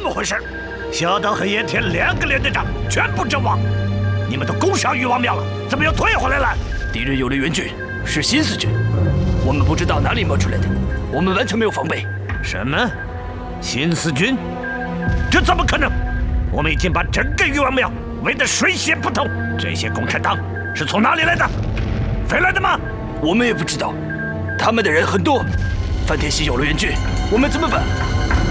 么回事？小岛和盐田2个连队长全部阵亡，你们都攻上禹王庙了，怎么又退回来了？ 敌人有了援军，是新四军，我们不知道哪里冒出来的，我们完全没有防备。 什么？新四军？这怎么可能？我们已经把整个禹王庙围得水泄不通，这些共产党是从哪里来的？飞来的吗？ 我们也不知道，他们的人很多。范天喜有了援军，我们怎么办？